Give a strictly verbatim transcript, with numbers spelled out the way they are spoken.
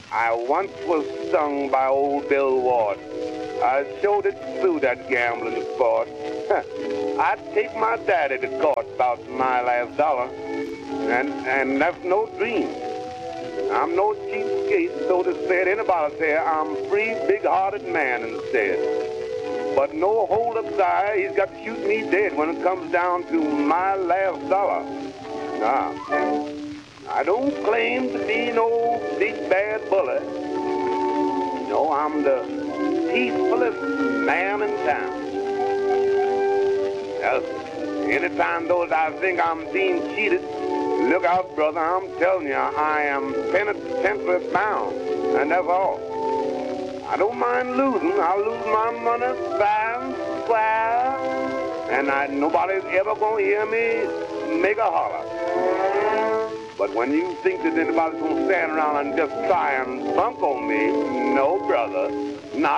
I once was stung by old Bill Ward. I showed it through that gambling sport. I'd take my daddy to court about my last dollar, and and that's no dream. I'm no cheapskate, so to say. Anybody say I'm free, big-hearted man instead. But no hold-up guy, he's got to shoot me dead when it comes down to my last dollar. Nah, I don't claim to be no big bad bully. No, I'm the peacefullest man in town. Yes, anytime those I think I'm being cheated, look out, brother, I'm telling you, I am penitentiary bound, and that's all. I don't mind losing. I'll lose my money fair and square, and I, nobody's ever going to hear me make a holler. But when you think that anybody's going to stand around and just try and bunk on me, no, brother, not